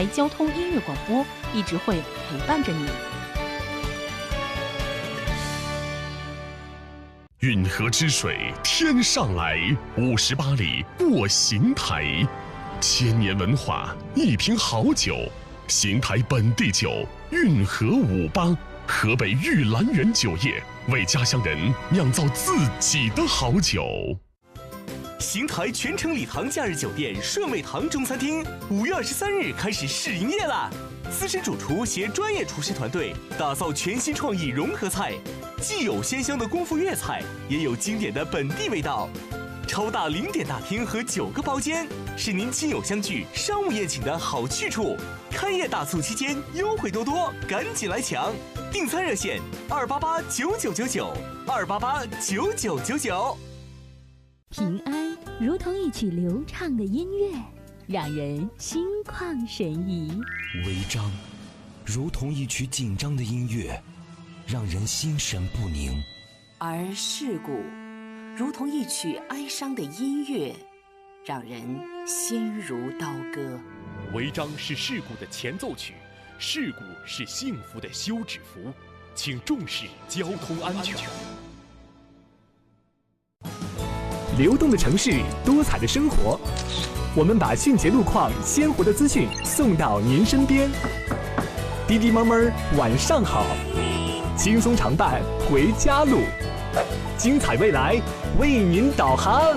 台交通音乐广播一直会陪伴着你。 运河之水天上来，58里过邢台，千年文化，一瓶好酒，邢台本地酒，运河58，河北玉兰园酒业为家乡人酿造自己的好酒。 邢台全城礼堂假日酒店顺味堂中餐厅5月23日开始试营业啦！资深主厨携专业厨师团队打造全新创意融合菜，既有鲜香的功夫粤菜，也有经典的本地味道。超大0点大厅和9个包间，是您亲友相聚、商务宴请的好去处。开业大促期间优惠多多，赶紧来抢！订餐热线2889999，2889999。 平安如同一曲流畅的音乐，让人心旷神怡； 违章如同一曲紧张的音乐，让人心神不宁； 而事故如同一曲哀伤的音乐，让人心如刀割。 违章是事故的前奏曲，事故是幸福的休止符，请重视交通安全。 流动的城市，多彩的生活，我们把迅捷路况、鲜活的资讯送到您身边。滴滴猫猫晚上好，轻松常伴回家路，精彩未来为您导航。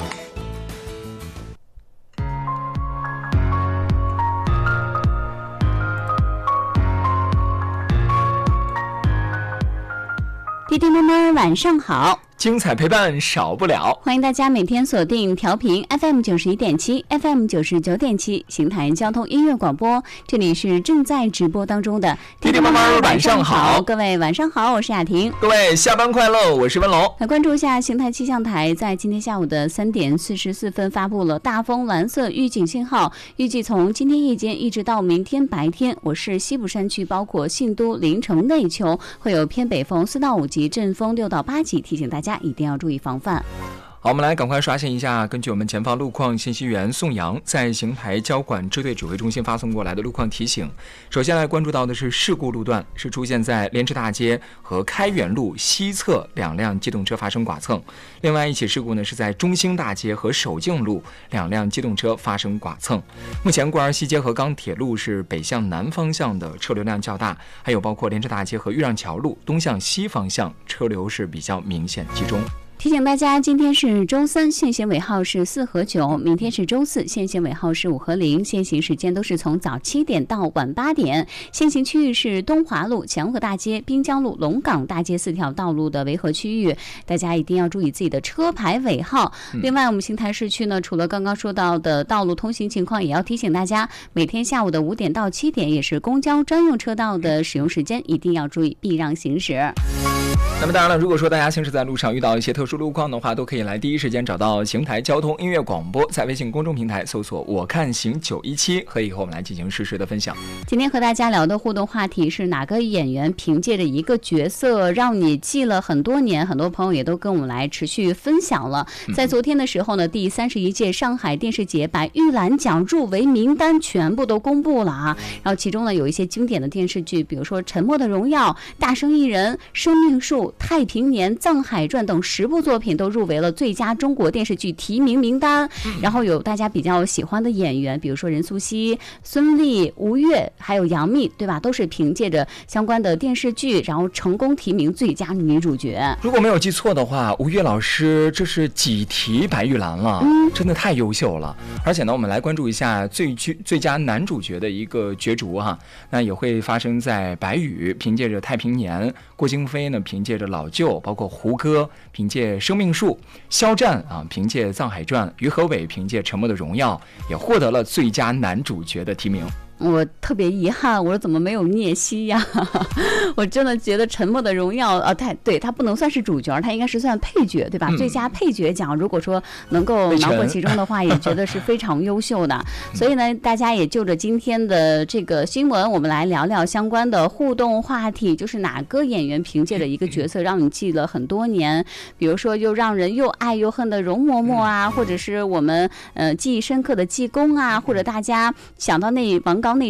滴滴猫猫晚上好， 精彩陪伴少不了， 欢迎大家每天锁定调频 FM 91.7 FM 99.7邢台交通音乐广播，这里是正在直播当中的滴滴妈妈晚上好， 各位晚上好，我是雅婷， 各位下班快乐，我是温龙。 来关注一下邢台气象台在今天下午的3点44分发布了大风蓝色预警信号，预计从今天夜间一直到明天白天，我市西部山区包括信都、临城、内丘会有偏北风4到5级，阵风6到8级，提醒大家一定要注意防范。 好，我们来赶快刷新一下，根据我们前方路况信息员宋阳在邢台交管支队指挥中心发送过来的路况提醒。首先来关注到的是事故路段，是出现在莲池大街和开元路西侧2辆机动车发生剐蹭。另外一起事故呢，是在中兴大街和守敬路2辆机动车发生剐蹭。目前固洱西街和钢铁路是北向南方向的车流量较大，还有包括莲池大街和玉让桥路东向西方向车流是比较明显集中。 提醒大家，今天是周3，限行尾号是4和9；明天是周4，限行尾号是5和0。限行时间都是从早7点到晚8点。限行区域是东华路、强河大街、滨江路、龙岗大街4条道路的维和区域，大家一定要注意自己的车牌尾号。另外，我们邢台市区呢，除了刚刚说到的道路通行情况，也要提醒大家，每天下午的5点到7点也是公交专用车道的使用时间，一定要注意避让行驶。 那么当然了，如果说大家行驶在路上遇到一些特殊路况的话，都可以来第一时间找到邢台交通音乐广播，在微信公众平台搜索我看行917，可以和我们来进行实时的分享。 今天和大家聊的互动话题是哪个演员凭借着一个角色让你记了很多年，很多朋友也都跟我们来持续分享了。在昨天的时候呢，第31届上海电视节白玉兰奖入围名单全部都公布了啊，然后其中呢有一些经典的电视剧，比如说《沉默的荣耀》、《大生意人》、《生命树》、《太平年》、《藏海传》等10部作品都入围了最佳中国电视剧提名名单。然后有大家比较喜欢的演员，比如说任素汐、孙俪、吴越还有杨幂，对吧，都是凭借着相关的电视剧然后成功提名最佳女主角。 如果没有记错的话，吴越老师这是几提白玉兰了，真的太优秀了。而且呢，我们来关注一下最佳男主角的一个角逐哈，那也会发生在白宇凭借着《太平年》，郭京飞呢凭借着《老舅》，包括胡歌凭借《生命树》，肖战啊凭借《藏海传》，于和伟凭借《沉默的荣耀》也获得了最佳男主角的提名。 我特别遗憾，我说怎么没有聂曦呀？我真的觉得《沉默的荣耀》他不能算是主角，他应该是算配角，对吧？最佳配角奖，如果说能够囊括其中的话，也觉得是非常优秀的。所以呢，大家也就着今天的这个新闻，我们来聊聊相关的互动话题，就是哪个演员凭借着一个角色让你记了很多年，比如说又让人又爱又恨的容嬷嬷啊，或者是我们记忆深刻的济公啊，或者大家想到那王高